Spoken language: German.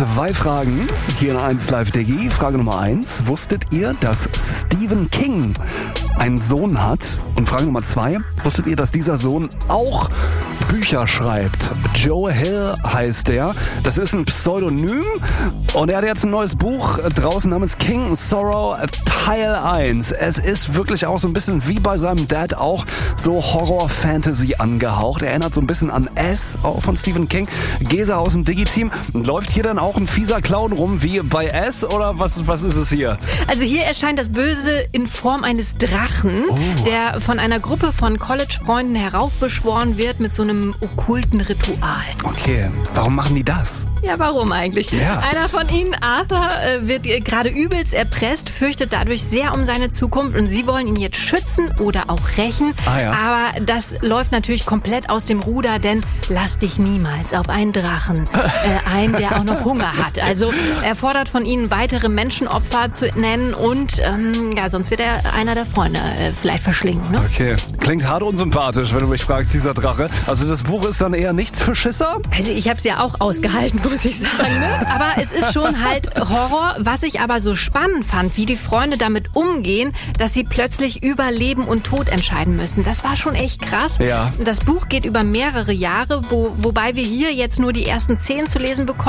2 Fragen hier in 1 Live Diggi. Frage Nummer 1. Wusstet ihr, dass Stephen King einen Sohn hat? Und Frage Nummer 2. Wusstet ihr, dass dieser Sohn auch Bücher schreibt? Joe Hill heißt der. Das ist ein Pseudonym. Und er hat jetzt ein neues Buch draußen namens King Sorrow Teil 1. Es ist wirklich auch so ein bisschen wie bei seinem Dad auch so Horror-Fantasy angehaucht. Erinnert so ein bisschen an S, auch von Stephen King. Gesa aus dem Digi-Team. Läuft hier dann auch ein fieser Clown rum wie bei S oder was ist es hier? Also hier erscheint das Böse in Form eines Drachen, der von einer Gruppe von College-Freunden heraufbeschworen wird mit so einem okkulten Ritual. Okay, warum machen die das? Ja, warum eigentlich? Ja. Einer von ihnen, Arthur, wird gerade übelst erpresst, fürchtet dadurch sehr um seine Zukunft und sie wollen ihn jetzt schützen oder auch rächen. Ja. Aber das läuft natürlich komplett aus dem Ruder, denn lass dich niemals auf einen Drachen ein, der auch noch Hunger hat. Also er fordert von ihnen, weitere Menschenopfer zu nennen und sonst wird er einer der Freunde vielleicht verschlingen. Ne? Okay, klingt hart unsympathisch, wenn du mich fragst, dieser Drache. Also das Buch ist dann eher nichts für Schisser? Also ich habe es ja auch ausgehalten, muss ich sagen. Ne? Aber es ist schon halt Horror. Was ich aber so spannend fand, wie die Freunde damit umgehen, dass sie plötzlich über Leben und Tod entscheiden müssen. Das war schon echt krass. Ja. Das Buch geht über mehrere Jahre, wobei wir hier jetzt nur die ersten 10 zu lesen bekommen.